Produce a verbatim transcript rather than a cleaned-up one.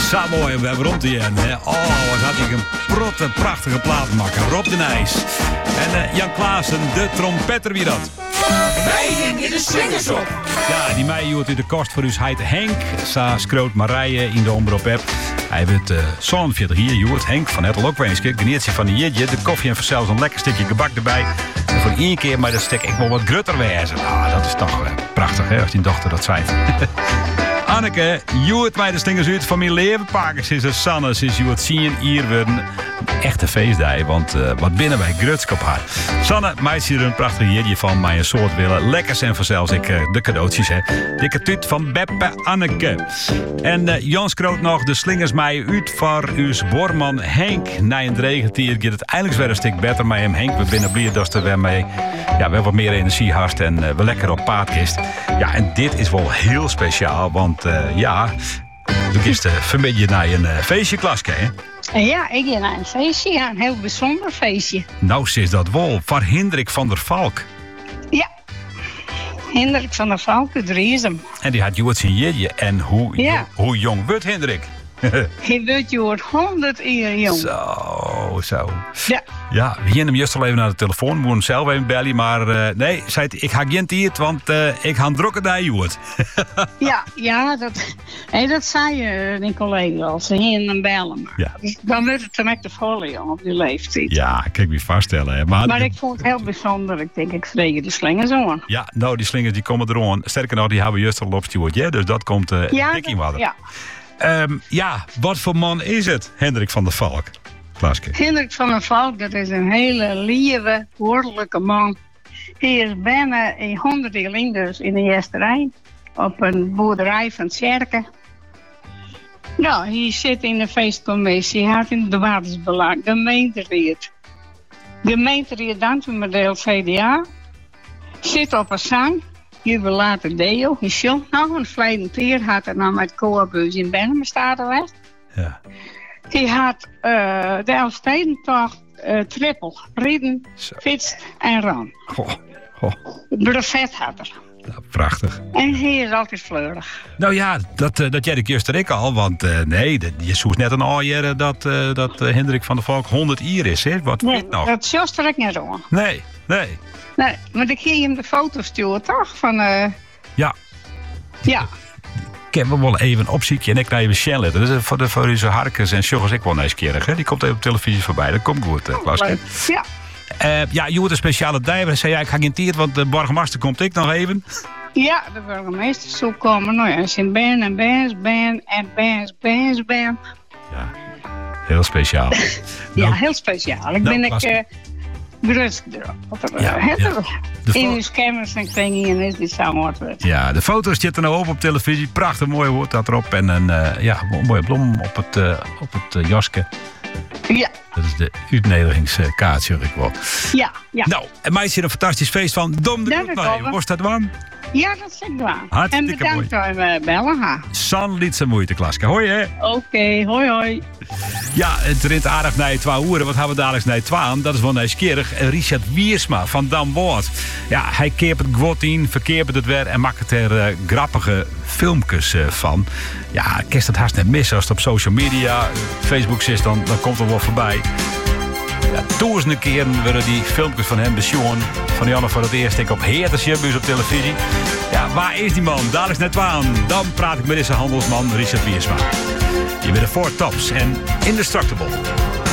Zo mooi, we hebben rond hier. Hè. Oh, wat had ik een protte, prachtige plaat maken. Rob de Nijs. En uh, Jan Klaassen, de trompetter, wie dat? Wij in de slingers op. Ja, die mij joert u de kost voor u heet Henk. Sa schroot Marije in de omroep heb. Hij wordt uh, zo'n veertig hier, joert Henk van het Lokwenske. Geniet je van de jeetje, de koffie en vanzelfs een lekker stukje gebak erbij. En voor één keer, maar dat stek ik wel wat grutter wezen. Ah, dat is toch uh, prachtig, hè, als die dochter dat zei. Anneke, joert mij de slingers uit van mijn levenpakers. Sinds de Sanne, sinds je het zien hier weer een echte feestdag. Want uh, wat binnen wij grutskop haar. Sanne, mij ziet er een prachtig jeetje van mijn soort willen. Lekkers en vanzelfs ik uh, de cadeautjes, hè. Dikke tuut van Beppe Anneke. En uh, Jans kroot nog de slingers mij uit voor uw borman Henk. Na een regentier gaat het eindelijk weer een stuk beter met hem Henk. We binnen blij dat er weer mee ja, wel wat meer energie hast en uh, we lekker op paard kist. Ja, en dit is wel heel speciaal, want uh, ja, we kisten vanmiddag naar een uh, feestje klasje, hè? Ja, ik ga naar een feestje, ja, een heel bijzonder feestje. Nou, ze is dat wel, voor Hendrik van der Valk. Ja, Hendrik van der Valk uit Riesem. En die had Joert zijn jeetje. En hoe, Ja. hoe jong wordt Hendrik? Hij wordt Joert honderd jaar jong. Zo, zo. Ja. Ja, we gingen hem juist al even naar de telefoon. We moeten hem zelf even bellen. Maar uh, nee, zei het, ik ga geen tijd, want uh, ik ga drukken naar Joert. ja, ja, dat, hey, dat zei je, die collega al. Ze gingen hem bellen. Maar Ja. dus dan werd het hem echt te vallen, jong, op die leeftijd. Ja, kan ik me vaststellen. Hè. Maar, Maar ik vond het heel bijzonder. Ik denk, ik vreeg de slingers aan. ja, nou, die slingers die komen eraan. Sterker nog, die hebben we juist al opgestuurd. Ja, dus dat komt uh, Ja, dik in dat- water. ja. Um, ja, wat voor man is het, Hendrik van der Valk? Klaaske. Hendrik van der Valk, dat is een hele lieve, woordelijke man. Hij is bijna een honderd jaar lang dus in de Jesterij. Op een boerderij van Tjerken. Nou, hij zit in de feestcommissie. Hij had in de watersbelang, gemeenteraad. Gemeenteraad Dantemerdeel C D A. Zit op een zang. Je wil later deel. Hij zong nog een verleden keer. Had er nou met Koorbuis in Bennemen staan geweest. Ja. Die had uh, de Elfstedentocht uh, trippel, rieden, Zo. fietst en ran. Goh, goh. Brevet had er. Nou, prachtig. En hij is altijd fleurig. Nou ja, dat, uh, dat jij de juist ik al. Want uh, nee, de, je zoekt net een aljer dat, uh, dat uh, Hendrik van der Valk honderd jaar is. Hè? Wat Nee, weet nog? dat zost er ook niet aan. Nee, nee. Nee, maar ik ging hem de foto sturen, toch? Van, uh, Ja, ja. ik heb hem wel even een opziekje en ik naar even Shell. Dat is voor de voor deze harkers en sjoggers ik wel nieuwsgierig. Hè? Die komt even op televisie voorbij. Dat komt goed, uh, Klaaske. Leuk. Ja. Uh, ja, je moet een speciale dag. Hij zei, ja, ik ga geen tiert, want de borgmaster komt ik nog even. Ja, de burgemeester zou komen. Nou ja, zijn ben en bens ben en bens bens ben. Ja, heel speciaal. Ja, Nou, heel speciaal. Ik nou, ben ik was- uh, gerust erop. Wat er, Ja, uh, het ja. er De in fo- uw scammers en kringen is dit zo hard wordt. Ja, de foto's zitten nou op op televisie. Prachtig mooi woord dat erop. En een uh, ja, mo- mooie bloem op het, uh, op het uh, jasje. Ja, Dat is de uitnodigingskaart, zeg ik wel. ja, ja. Nou, en mij is hier een fantastisch feest van Dom de Ja, Groot dat nog wel. even. Was dat warm? Ja, dat is ik waar. Hartstikke En bedankt voor het bellen. ha. San liet zijn moeite, Klaaske. Hoi, hè? Oké, hoi hoi. Ja, het rint aardig naar twee uur. Wat hebben we dadelijk naar twaalf? Dat is wel nieuwsgierig. Richard Wiersma van Dan Woord. Ja, hij keert het gwot in, verkeert het weer en maakt er uh, grappige filmpjes uh, van. Ja, kerst het haast net missen als het op social media, Facebook is, dan, dan komt er wel voorbij. Ja, duizenden keren werden die filmpjes van hem besjoen. Van Janne voor het eerst ik op Heertersjebus op televisie. Ja, waar is die man? Daar is net twaalf. Dan praat ik met deze handelsman Richard Wiersma. Je bent de Four Tops en Indestructible.